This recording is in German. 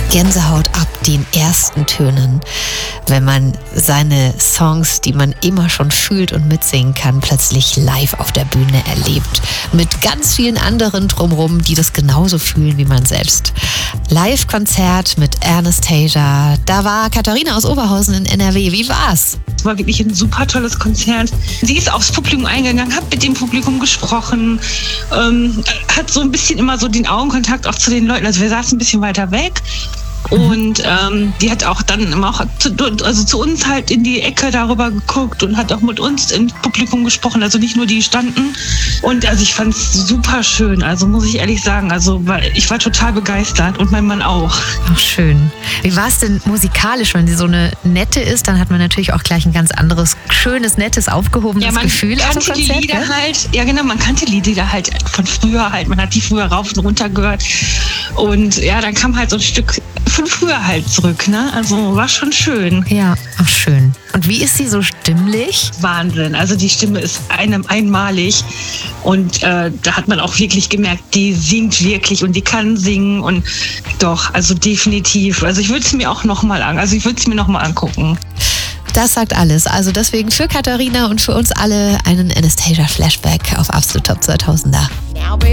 Gänsehaut ab den ersten Tönen, wenn man seine Songs, die man immer schon fühlt und mitsingen kann, plötzlich live auf der Bühne erlebt. Mit ganz vielen anderen drumherum, die das genauso fühlen wie man selbst. Live-Konzert mit Anastasia. Da war Katharina aus Oberhausen in NRW. Wie war's? Es war wirklich ein super tolles Konzert. Sie ist aufs Publikum eingegangen, hat mit dem Publikum gesprochen, hat so ein bisschen immer so den Augenkontakt auch zu den Leuten. Also wir saßen ein bisschen weiter weg. Und die hat auch dann immer auch zu uns halt in die Ecke darüber geguckt und hat auch mit uns ins Publikum gesprochen, also nicht nur die standen. Und also ich fand es super schön, also muss ich ehrlich sagen, also ich war total begeistert und mein Mann auch. Ach, schön. Wie war es denn musikalisch, wenn sie so eine nette ist, dann hat man natürlich auch gleich ein ganz anderes, schönes, nettes, aufgehobenes Gefühl auf dem Konzert. Die Lieder halt, ja genau, man kannte die Lieder halt von früher halt, man hat die früher rauf und runter gehört und ja, dann kam halt so ein Stück von früher halt zurück, ne? Also war schon schön. Ja, ach schön. Und wie ist sie so stimmlich? Wahnsinn. Also die Stimme ist einmalig und da hat man auch wirklich gemerkt, die singt wirklich und die kann singen und doch, also definitiv. Also ich würde es mir auch nochmal angucken. Das sagt alles. Also deswegen für Katharina und für uns alle einen Anastasia Flashback auf Absolut Top 2000er.